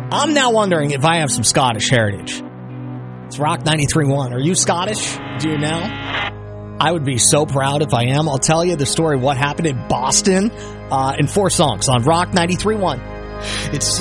I'm now wondering if I have some Scottish heritage. It's Rock 93.1. Are you Scottish? Do you know? I would be so proud if I am. I'll tell you the story of what happened in Boston in 4 songs on Rock 93.1. It's